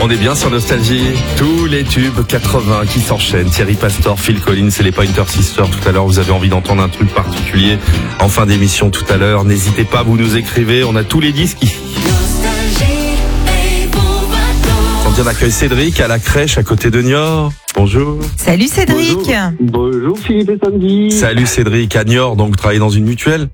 On est bien sur Nostalgie. Tous les tubes 80 qui s'enchaînent. Thierry Pastor, Phil Collins et les Pointer Sisters. Tout à l'heure, vous avez envie d'entendre un truc particulier en fin d'émission tout à l'heure. N'hésitez pas, vous nous écrivez. On a tous les disques ici. On vient d'accueillir Cédric à la crèche à côté de Niort. Bonjour. Salut Cédric. Bonjour Philippe et Sandy. Salut Cédric, à Niort, donc vous travaillez dans une mutuelle?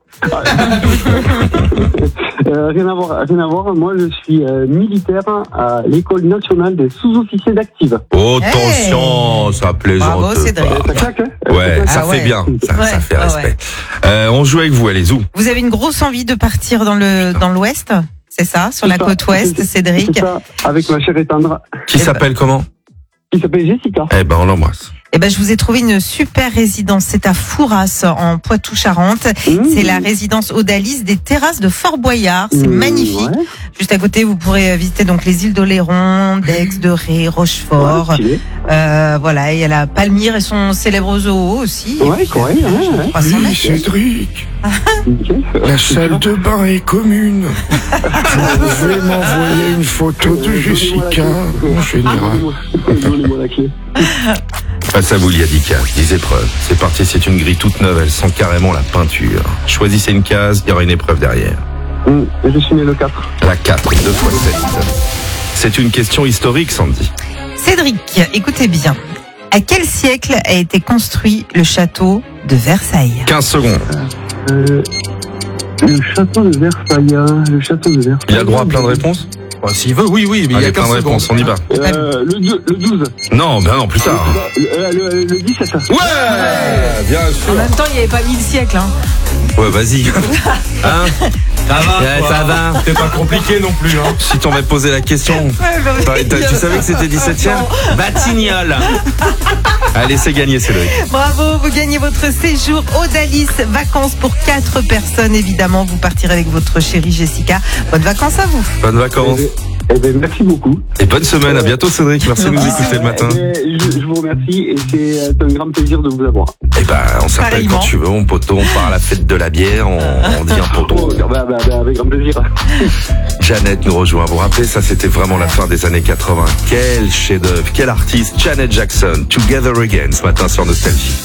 Rien à voir. Moi, je suis militaire à l'école nationale des sous-officiers d'active. Oh, attention, ça plaisante. Bravo Cédric. Ça claque, hein? Ouais, ça fait bien. Ça fait respect. On joue avec vous, allez, où? Vous avez une grosse envie de partir dans l'ouest, c'est ça, sur la côte ouest, Cédric? C'est ça, avec ma chère et tendre. Qui s'appelle comment? Qui s'appelle Jessica. Eh ben, on l'embrasse. Eh ben, je vous ai trouvé une super résidence. C'est à Fouras, en Poitou-Charentes. C'est la résidence Odalis des terrasses de Fort Boyard. C'est magnifique. Ouais. Juste à côté, vous pourrez visiter donc les îles d'Oléron, d'Aix, de Ré, Rochefort. Ouais, Voilà, il y a la Palmyre et son célèbre zoo aussi. ouais, correct. Ouais. 300 mètres. Cédric, Nickel. la salle de bain est commune. Vous pouvez m'envoyer une photo de Jessica, mon général. Donnez-moi la clé. Face à vous, Liadica, 10 épreuves. C'est parti, c'est une grille toute neuve, elle sent carrément la peinture. Choisissez une case, il y aura une épreuve derrière. Je suis né le 4. La 4, 2 fois 7. C'est une question historique, Sandy. Cédric, écoutez bien. À quel siècle a été construit le château de Versailles? 15 secondes. Le château de Versailles. Il a le droit à plein de réponses? S'il veut, oui, mais il y Allez, a plein 15 de réponses, on y va. Le 12. Non, ben non, plus tard. Le 17. Ouais, bien En sûr. même temps, il n'y avait pas 1000 siècles. Hein. Ouais, vas-y. Hein? Ça va, Ouais, ça va. C'est pas compliqué non plus. Hein. Si t'en m'avais posé la question. Tu savais que c'était 17e? Batignolles. Allez, c'est gagné, Cédric. Bravo, vous gagnez votre séjour Odalis, vacances pour 4 personnes. Évidemment, vous partirez avec votre chérie Jessica. Bonnes vacances à vous. Bonnes vacances. Eh ben, merci beaucoup. Et bonne semaine. À bientôt, Cédric. Merci de nous écouter le matin. Je vous remercie et c'est un grand plaisir de vous avoir. Eh ben, on s'appelle Pareillement. quand tu veux, mon poteau. On part à la fête de la bière. On dit un poteau. Avec grand plaisir. Janet nous rejoint. Vous vous rappelez, ça c'était vraiment la fin des années 80. Quel chef-d'œuvre, quel artiste. Janet Jackson, Together Again, ce matin sur Nostalgie.